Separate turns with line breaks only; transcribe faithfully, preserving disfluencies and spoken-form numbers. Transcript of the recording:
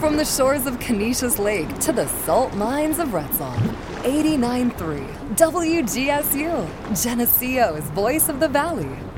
From the shores of Canisius Lake to the salt mines of Retzel. eighty-nine point three W G S U, Geneseo's Voice of the Valley.